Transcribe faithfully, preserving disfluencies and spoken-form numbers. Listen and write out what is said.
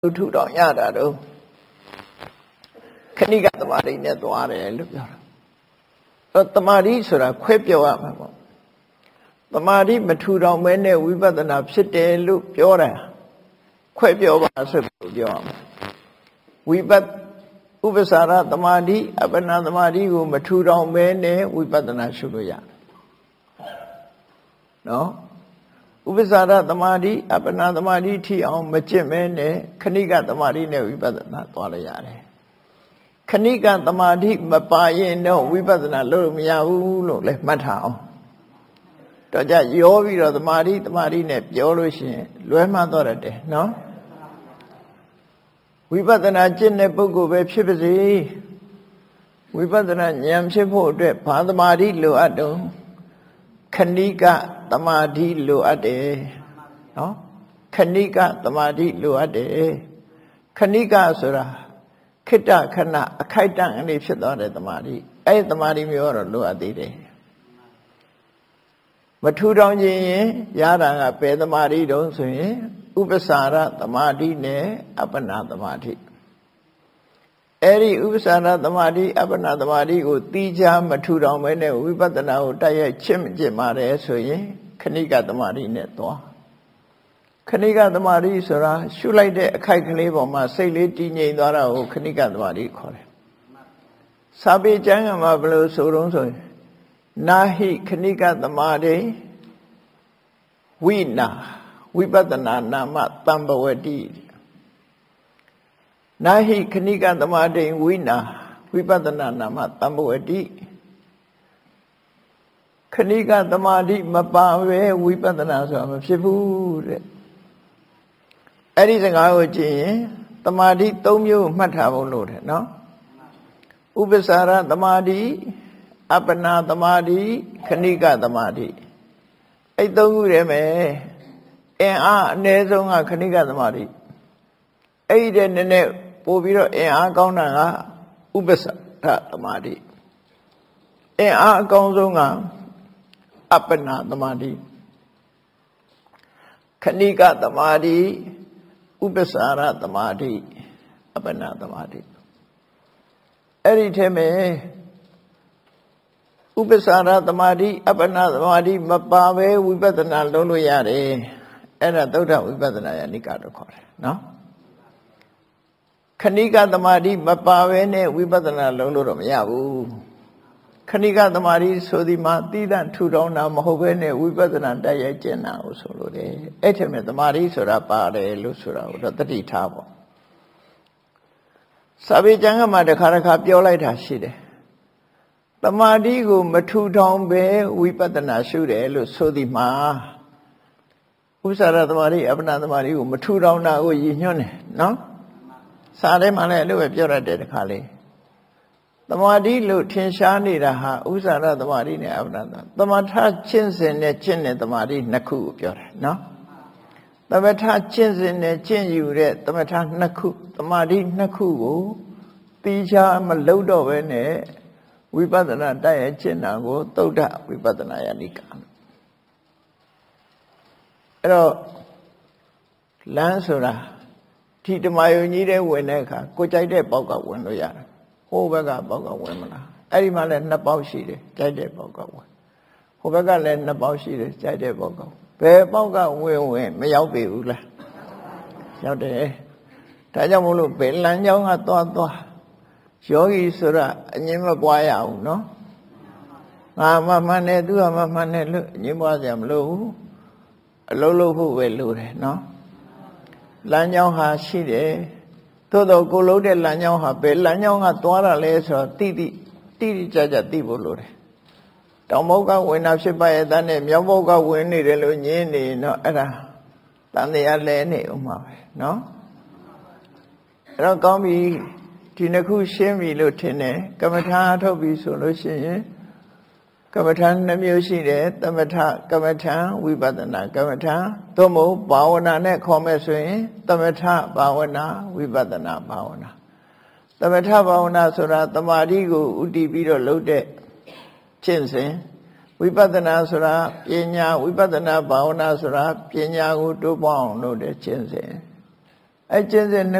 ထုတော်ရတာတော့ခဏိကသမာဓိနဲ့သွားတယ်လို့ပြောတာအဲသမာဓိဆိုတာခွဲပြောရမှာပေါ့သမာဓိမထူထောင်မဲနဲ့ဝိပဿနာဖြစ်တယ်လို့ပြောတာခွဲပြောပါဆိုလို့ပြောရမှာဝိပဿဥပ္ပစာရသမာဓိအပ္ပနာသမာဓိကိုမထူထောင်မဲနဲ့ဝိပဿနာရှုလို့ရတယ်နော်ဥပ္ပစာရသမာဓိအပ္ပနာသမာဓိထိအောင်မကျင့်မဲနဲ့ခဏိကသမာဓိနဲ့ဝိပဿနာသွားရရတယ်ခဏိကသမာဓိမပါရင်တော့ဝိပဿနာလုပ်လို့မရဘူးလို့လည်းမှတ်ထားအောင်တော့ကြရောပြီးတော့သမာဓိသမာဓိနဲ့ပြောလို့ရှိရင်လွဲမှားတော့တယ်နော်ဝိပဿနာကျင့်တဲ့ပုဂ္ဂိုလ်ပဲဖြစ်ပါစေဝိပဿနာဉာဏ်ဖြစ်ဖို့အတွက်ဘာသမာဓိလိုအပ်တုံးခဏိကသမာဓိလိုအပ်တယ်နော်ခဏိကသမာဓိလိုအပ်တယ်ခဏိကဆိုတာခိတ္တခဏအခိုက်တန့်အနေဖြစ်သွားတဲ့သမာဓိအဲ့သမာဓိမျိုးတော့လိုအပ်သေးတယ်မထူထောင်ခြင်းရင်ရတာကဘယ်သမာဓိတုံးဆိုရင်ဥပ္ပစာရသမာဓိနဲ့အပ္ပနာသမာဓိအဲ့ဒီဥပ္ပစာရသမာဓိအပ္ပနာသမာဓိကိုတီးခြားမထူထောင်မဲနဲ့ဝိပဿနာကိုတိုက်ရိုက်ချင့်မကျင့်ပါတယ်ဆိုရင်ခဏိကသမာဓိနဲ့သွားခဏိကသမာဓိဆိုတာရှုလိုက်တဲ့အခိုက်ကလေးပေါ်မှာစိတ်လေးတည်ငြိမ်သွားတာကိုခဏိကသမာဓိခေါ်တယ်စာပေကျမ်းကမှာဘယ်လိုဆိုတော့ဆိုရင်နာဟိခဏိကသမာဓိဝိနာဝိပဿနာနာမတံပဝတိနာဟိခဏိကသမာဓိဝိနာဝိပဿနာနာမတံပဝတိခဏိကသမာဓိမပါပဲဝိပဿနာဆိုတာမဖြစ်ဘူးတဲ့အဲ့ဒီစကားကိုကြည့်ရင်သမာဓိ၃မျိုးမှတ်ထားဖို့လိုတယ်နော်ဥပ္ပစာရသမာဓိအပ္ပနာသမာဓိခဏိကသမာဓိအဲ့၃ခုတည်းပဲအင်အားအနည်းဆုံးကခဏိကသမာဓိအဲ့ဒီနည်းနည်းပို့ပြီးတော့အင်အားကောင်းတာကဥပ္ပစာရသမာဓိအင်အားအကောင်းဆုံးကအပ္ပနာသမာဓိခဏိကသမာဓိဥပ္ပစာရသမာဓိအပ္ပနာသမာဓိအဲ့ဒီထဲမှာဥပ္ပစာရသမာဓိအပ္ပနာသမာဓိမပါပဲဝိပဿနာလုပ်လို့ရတယ်အဲ့ဒါသုဒ္ဓဝိပဿနာယနိကလို့ခေါ်တယ်နော်ခဏိကသမာဓိမပါပဲနဲ့ဝိပဿနာလုပ်လို့တော့မရဘူးခဏိကသမာဓိဆိုဒီမှာသီးသန့်ထူထောင်တာမဟုတ်ပဲနဲ့ဝိပဿနာတိုက်ရိုက်ကျင့်တာကိုဆိုလို့တယ်အဲ့ထက်မဲ့သမာဓိဆိုတာပါတယ်လို့ဆိုတာကိုတော့တတိထားပေါ့စာပေကျမ်းကမှာတစ်ခါတစ်ခါပြောလိုက်တာရှိတယ်သမာဓိကိုမထူထောင်ပဲဝိပဿနာရှုတယ်လို့ဆိုဒီမှာဥစ္စာရသမာဓိအပ္ပနာသမာဓိကိုမထူထောင်တာကိုရည်ညွှန်းတယ်နော်စာထဲမှာလည်းအဲ့လိုပဲပြောရတယ်တခါလေးသမာဓိလို့ထင်ရှားနေတာဟာဥစ္စာရသမာဓိနဲ့အပ္ပနာသမထကျင့်စဉ်နဲ့ကျင့်တဲ့သမာဓိနှစ်ခုကိုပြောတယ်နော်သမထကျင့်စဉ်နဲ့ကျင့်ယူတဲ့သမထနှစ်ခုသမာဓိနှစ်ခုကိုတိကျမလုပ်တော့ပဲနဲ့ဝိပဿနာတိုက်ရကျင့်တာကိုသုဒ္ဓဝိပဿနာယနိကအဲ့တော့လမ်းဆိုတာဒီဓမ္မယုံကြီးတဲ့ဝင်တဲ့အခါကိုကြိုက်တဲ့ပေါက်ကဝင်လို့ရတယ်ဟိုဘက်ကပေါက်ကဝင်မလားအဲ့ဒီမှာလည်းနှစ်ပေါက်ရှိတယ်ကြိုက်တဲ့ပေါက်ကဝင်ဟိုဘက်ကလည်းနှစ်ပေါက်ရှိတယ်ကြိုက်တဲ့ပေါက်ကဘယ်ပေါက်ကဝင်ဝင်မရောက်ပြီဘူးလားရောက်တယ်ဒါကြောင့်မို့လို့ဘယ်လမ်းကြောင်းကသွားသွားယောဂီဆိုတာအငြင်းမပွားရအောင်နော်ငါမှမှန်တယ်သူကမှမှန်တယ်လို့အငြင်းပွားကြမလို့အလုံးလုံးဖို့ပဲလိုတယ်နော်လမ်းကြောင်းဟာရှိတယ်သို့တော့ကိုလုံးတဲ့လမ်းကြောင်းဟာဘယ်လမ်းကြောင်းကသွားတာလဲဆိုတော့တိတိတိတိကျကျသိဖို့လိုတယ်တောင်ဘုတ်ကဝင်တာဖြစ်ပါရဲ့တန်းနဲ့မြောက်ဘုတ်ကဝင်နေတယ်လို့ညင်းနေတော့အဲ့ဒါတန်တရားလဲနေဥမှာပဲနော်အဲ့တော့ကောင်းပြီဒီနှစ်ခုရှင်းပြီလို့ထင်တယ်ကမ္မထာထုတ်ပြီဆိုလို့ရှိရင်ကမ္မထာနှမျိုးရှိတယ်သမထကမ္မထာဝိပဿနာကမ္မထာသို့မဟုတ်ဘာဝနာနဲ့ခေါ်မဲ့ဆိုရင်သမထဘာဝနာဝိပဿနာဘာဝနာသမထဘာဝနာဆိုတာတမာတိကိုဥတည်ပြီးတော့လုပ်တဲ့ကျင့်စဉ်ဝိပဿနာဆိုတာပညာဝိပဿနာဘာဝနာဆိုတာပညာကိုတိုးပေါအောင်လုပ်တဲ့ကျင့်စဉ်အဲကျင့်စဉ်